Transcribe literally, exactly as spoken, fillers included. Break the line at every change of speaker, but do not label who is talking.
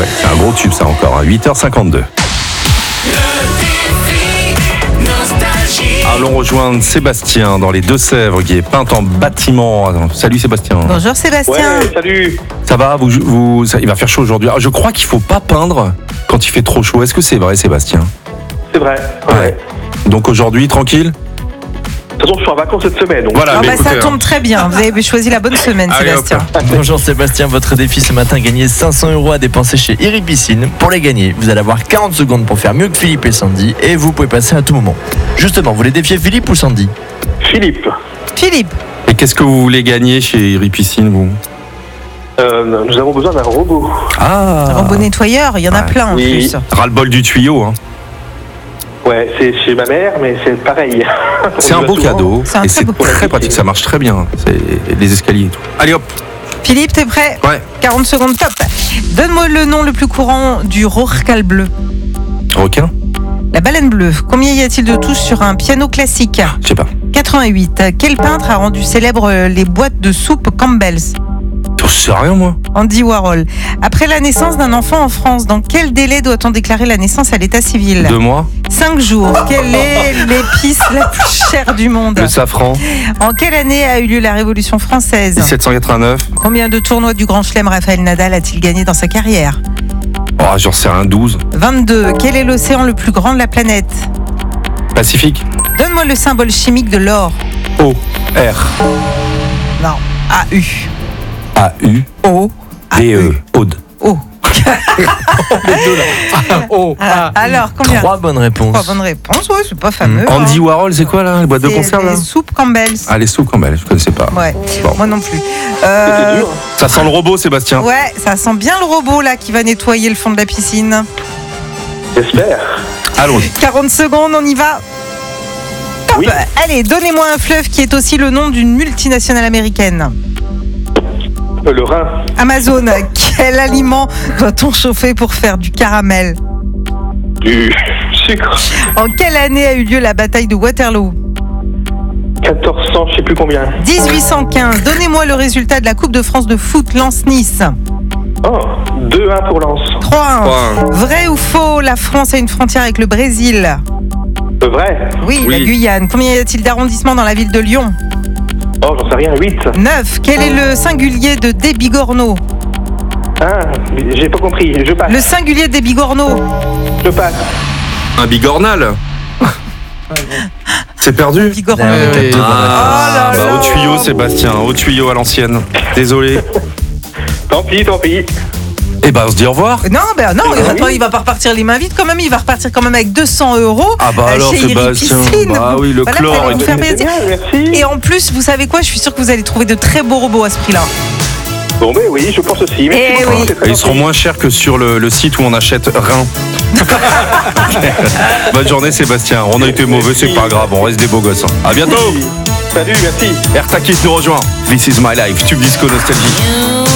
C'est un gros tube ça encore, hein. huit heures cinquante-deux. Allons rejoindre Sébastien dans les Deux-Sèvres qui est peintre en bâtiment. Salut Sébastien.
Bonjour Sébastien.
Ouais, salut.
Ça va vous, vous, ça, il va faire chaud aujourd'hui. Alors, je crois qu'il faut pas peindre quand il fait trop chaud. Est-ce que c'est vrai Sébastien?
C'est vrai. Ouais.
Ouais. Donc aujourd'hui, tranquille?
De toute façon, je suis en vacances cette semaine. Donc...
Voilà,
Ah
mais
bah
écoutez,
ça
hein.
tombe très bien. Vous avez choisi la bonne semaine,
Allez,
Sébastien.
hop.
Bonjour Sébastien, votre défi ce matin, gagner cinq cents euros à dépenser chez Iri Piscine. Pour les gagner, vous allez avoir quarante secondes pour faire mieux que Philippe et Sandy et vous pouvez passer à tout moment. Justement, vous voulez défier Philippe ou Sandy?
Philippe,
Philippe,
Et qu'est-ce que vous voulez gagner chez Iri Piscine, vous?
euh, nous avons besoin d'un robot.
Ah,
robot nettoyeur, il y en a
Ouais.
plein en
Oui.
plus.
ras-le-bol du tuyau. Hein.
Ouais, c'est chez ma mère, mais c'est pareil. On
C'est
y
un
va
beau
souvent.
cadeau
C'est un
et
très
c'est
beau
très
cadeau.
pratique, ça marche très bien. C'est les escaliers et tout. Allez hop.
Philippe, t'es prêt?
Ouais.
quarante secondes, top. Donne-moi le nom le plus courant du rorqual bleu.
Requin?
La baleine bleue. Combien y a-t-il de touches sur un piano classique?
Je sais pas.
quatre-vingt-huit. Quel peintre a rendu célèbre les boîtes de soupe Campbell's?
Je sais rien moi.
Andy Warhol. Après la naissance d'un enfant en France, dans quel délai doit-on déclarer la naissance à l'état civil?
Deux mois.
Cinq jours. Quelle est l'épice la plus chère du monde?
Le safran.
En quelle année a eu lieu la Révolution française?
dix-sept cent quatre-vingt-neuf.
Combien de tournois du Grand Chelem Rafael Nadal a-t-il gagné dans sa carrière?
Oh, j'en sais rien. douze.
vingt-deux. Quel est l'océan le plus grand de la planète?
Pacifique.
Donne-moi le symbole chimique de l'or.
O. R.
Non. A U.
A. U.
O.
D. E. Aude.
O.
O.
Ah, alors, combien?
Trois bonnes réponses.
Trois bonnes réponses, ouais, c'est pas fameux.
Andy
hein.
Warhol, c'est quoi là? Les boîtes de
C'est
conserve là?
des soupes Campbell's.
Ah, les soupes Campbell, je connaissais pas.
Ouais,
Bon.
moi non plus.
C'était
Euh,
dur.
Ça sent le robot, Sébastien.
ouais, ça sent bien le robot là qui va nettoyer le fond de la piscine.
J'espère.
Allons-y.
quarante secondes, on y va. Top.
Oui.
Allez, donnez-moi un fleuve qui est aussi le nom d'une multinationale américaine.
Euh, le Rhin.
Amazon, quel aliment doit-on chauffer pour faire du caramel?
Du sucre.
En quelle année a eu lieu la bataille de Waterloo?
quatorze cents, je sais plus combien.
dix-huit cent quinze. Donnez-moi le résultat de la Coupe de France de foot Lens-Nice.
Oh, deux un pour Lens.
trois un.
trois un.
Vrai ou faux, la France a une frontière avec le Brésil?
Euh, vrai.
Oui,
Oui.
la Guyane. Combien y a-t-il d'arrondissements dans la ville de Lyon?
Oh, j'en sais rien. huit.
neuf. Quel est le singulier de Débigorneau?
Ah, j'ai pas compris. Je passe.
Le singulier de Débigorneau.
Je passe.
Un bigornal. C'est perdu.
Bigorneau.
Ah, ouais.
Ah,
Oh là
bah,
là.
au tuyau, Sébastien. Au tuyau à l'ancienne. Désolé.
Tant pis, tant pis.
Eh ben, on se dit au revoir.
Non, ben non,
Eh
il
ben
va,
oui.
pas, il va pas repartir les mains vides quand même. Il va repartir quand même avec deux cents euros.
Ah bah
euh,
alors,
chez Iri
Sébastien.
Piscine.
Bah oui, le
Voilà,
chlore
vous allez
et
vous
tout.
faire
C'est
plaisir.
bien, merci.
Et en plus, vous savez quoi? Je suis sûre que vous allez trouver de très beaux robots à ce prix-là.
Bon, ben oui, je pense aussi. Merci
Eh
beaucoup,
oui.
c'est très
Et ils seront
gentil.
moins chers que sur le, le site où on achète Rhin. Bonne journée, Sébastien. On a été mauvais, c'est pas grave. On reste des beaux gosses. À bientôt.
Salut, merci.
Ertakis nous rejoint. This is my life. Tube disco nostalgie.